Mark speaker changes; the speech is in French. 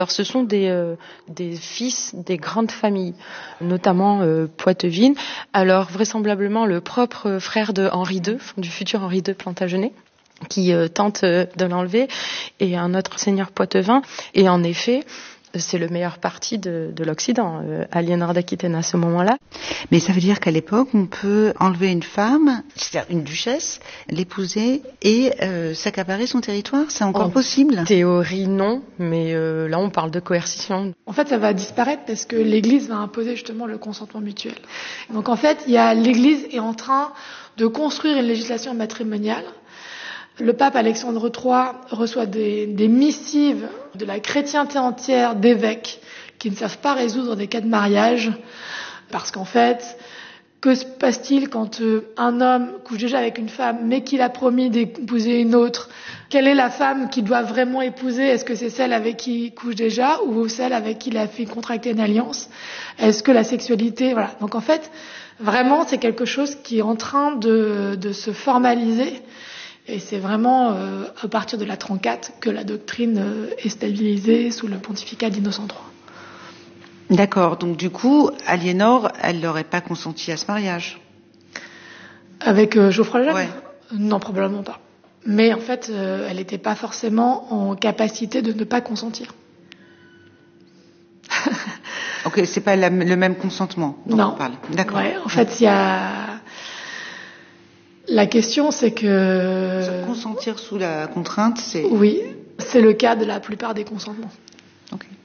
Speaker 1: Alors, ce sont des fils des grandes familles, notamment Poitevine. Alors, vraisemblablement, le propre frère de Henri II, du futur Henri II Plantagenet, qui tente de l'enlever, et un autre seigneur poitevin. Et en effet, c'est le meilleur parti de l'Occident, Aliénor d'Aquitaine à ce moment-là.
Speaker 2: Mais ça veut dire qu'à l'époque, on peut enlever une femme, c'est-à-dire une duchesse, l'épouser et s'accaparer son territoire. C'est encore possible ?
Speaker 1: En théorie, non, mais là, on parle de coercition.
Speaker 3: En fait, ça va disparaître parce que l'Église va imposer justement le consentement mutuel. Donc en fait, l'Église est en train de construire une législation matrimoniale. Le pape Alexandre III reçoit des missives de la chrétienté entière d'évêques qui ne savent pas résoudre des cas de mariage parce qu'en fait, que se passe-t-il quand un homme couche déjà avec une femme mais qu'il a promis d'épouser une autre ? Quelle est la femme qu'il doit vraiment épouser ? Est-ce que c'est celle avec qui il couche déjà ou celle avec qui il a fait contracter une alliance ? Est-ce que la sexualité... Voilà. Donc en fait, vraiment, c'est quelque chose qui est en train de se formaliser. Et c'est vraiment à partir de la 34 que la doctrine est stabilisée sous le pontificat d'Innocent III.
Speaker 2: D'accord. Donc du coup, Aliénor, elle n'aurait pas consenti à ce mariage ?
Speaker 3: Avec Geoffroy le Jeune ?
Speaker 2: Ouais.
Speaker 3: Non, probablement pas. Mais en fait, elle n'était pas forcément en capacité de ne pas consentir.
Speaker 2: Ok, c'est pas le même consentement dont
Speaker 3: non.
Speaker 2: on parle. D'accord.
Speaker 3: Ouais, en fait, il y a... La question, c'est que...
Speaker 2: Consentir sous la contrainte, c'est...
Speaker 3: Oui, c'est le cas de la plupart des consentements.
Speaker 2: Ok.